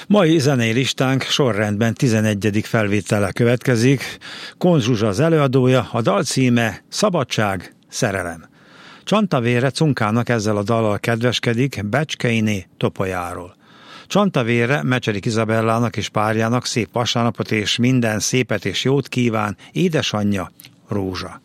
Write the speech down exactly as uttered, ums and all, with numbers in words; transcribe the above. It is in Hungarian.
Mai zenei listánk sorrendben tizenegyedik felvétele következik. Kohn Zsuzsa az előadója, a dal címe Szabadság, szerelem. Csantavére Cunkának ezzel a dallal kedveskedik Becskeiné Topolyáról. Csantavére Mecserik Izabellának és párjának szép vasárnapot és minden szépet és jót kíván édesanyja, Rózsa.